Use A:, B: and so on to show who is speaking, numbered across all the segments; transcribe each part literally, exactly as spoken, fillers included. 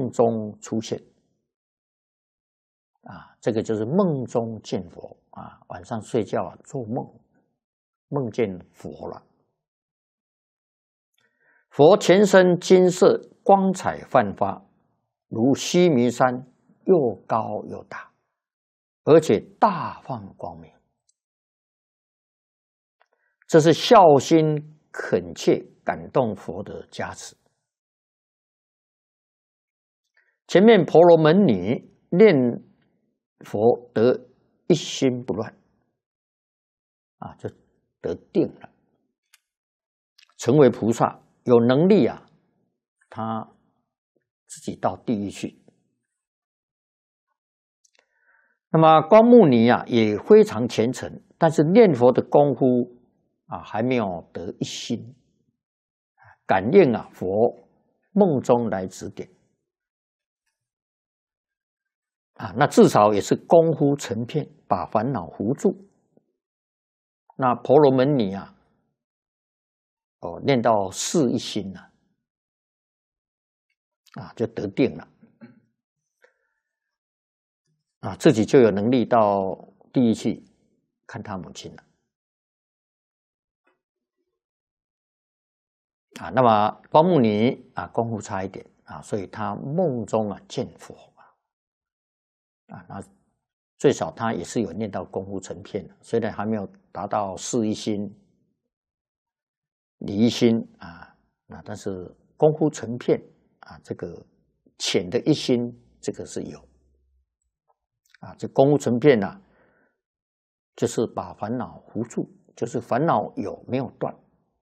A: 梦中出现。啊，这个就是梦中见佛啊，晚上睡觉啊，做梦，梦见佛了。佛全身金色，光彩焕发，如须弥山，又高又大，而且大放光明。这是孝心恳切感动佛的加持。前面婆罗门女念佛得一心不乱，啊，就得定了，成为菩萨，有能力啊，他自己到地狱去。那么光目尼啊也非常虔诚，但是念佛的功夫啊还没有得一心，感应啊佛梦中来指点。啊，那至少也是功夫成片，把烦恼糊住。那婆罗门女啊，哦，念到事一心了，啊，就得定了，啊，自己就有能力到地狱去看他母亲了。啊，那么光目尼啊，功夫差一点啊，所以他梦中啊见佛。啊，那最少他也是有念到功夫成片的，虽然还没有达到事一心、理一心啊，那但是功夫成片啊，这个浅的一心，这个是有啊。这功夫成片呢、啊，就是把烦恼糊住，就是烦恼有没有断，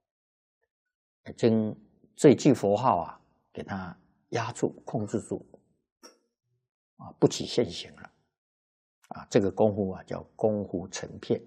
A: 将这句佛号啊，给它压住、控制住啊，不起现行了。啊，这个功夫啊叫功夫成片。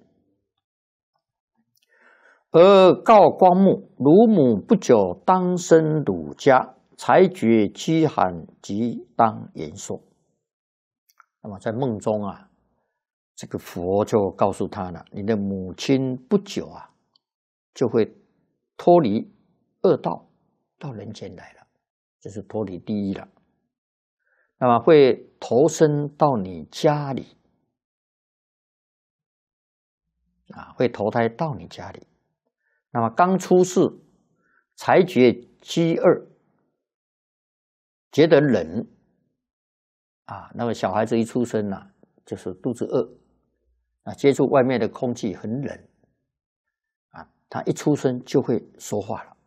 A: 而告光目，汝母不久当生汝家，才觉饥寒，即当言说。那么在梦中啊，这个佛就告诉他了：你的母亲不久啊，就会脱离恶道，到人间来了，就是脱离地狱了。那么会投身到你家里。啊，会投胎到你家里。那么刚出世，才觉饥饿，觉得冷啊。那么小孩子一出生啊，就是肚子饿啊，接触外面的空气很冷啊，他一出生就会说话了。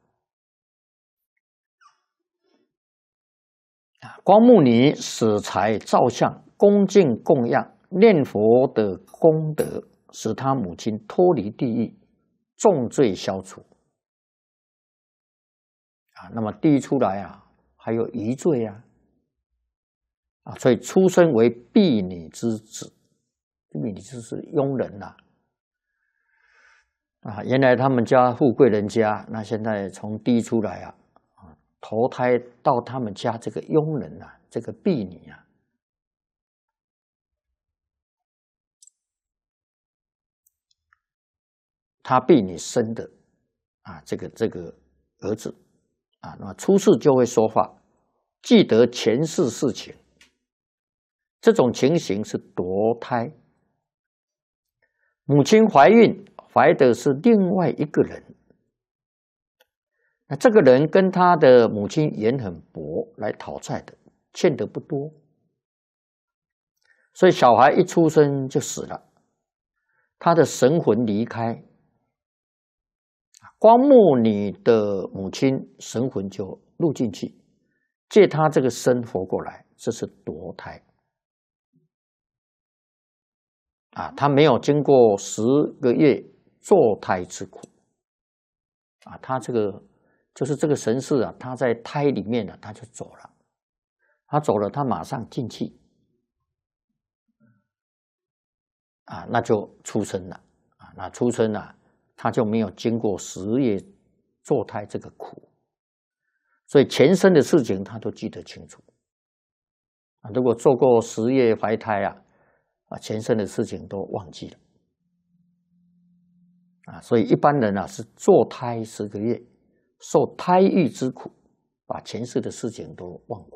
A: 啊，光目尼使财造像，恭敬供养，念佛的功德，使他母亲脱离地狱，重罪消除。啊，那么地狱出来啊，还有余罪啊，啊，所以出生为婢女之子，婢女就是佣人呐、啊，啊，原来他们家富贵人家，那现在从地狱出来啊，啊，投胎到他们家这个佣人啊，这个婢女啊。他婢女生的啊，这个这个儿子啊，那么出世就会说话，记得前世事情。这种情形是堕胎，母亲怀孕怀的是另外一个人，那这个人跟他的母亲缘很薄，来讨债的，欠的不多，所以小孩一出生就死了，他的神魂离开。光目女的母亲神魂就入进去，借他这个身活过来，这是堕胎啊！他没有经过十个月堕胎之苦啊！他这个就是这个神识啊，他在胎里面呢、啊，他就走了，他走了，他马上进去啊，那就出生了啊！那出生了。他就没有经过十月堕胎这个苦，所以前生的事情他都记得清楚啊。如果做过十月怀胎啊，啊，前生的事情都忘记了啊。所以一般人啊是堕胎十个月，受胎狱之苦，把前世的事情都忘光。